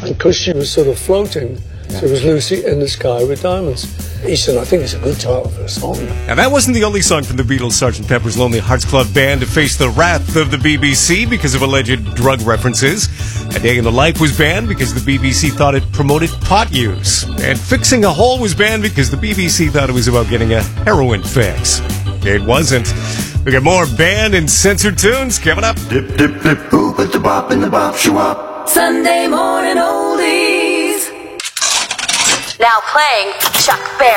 because she was sort of floating. So it was Lucy in the Sky with Diamonds. He said, I think it's a good title for a song. Now, that wasn't the only song from the Beatles' Sgt. Pepper's Lonely Hearts Club Band to face the wrath of the BBC because of alleged drug references. A Day in the Life was banned because the BBC thought it promoted pot use. And Fixing a Hole was banned because the BBC thought it was about getting a heroin fix. It wasn't. We got more banned and censored tunes coming up. Dip, dip, dip, who put the bop in the bop shoo-wop? Sunday morning oldies. Now playing Chuck Berry.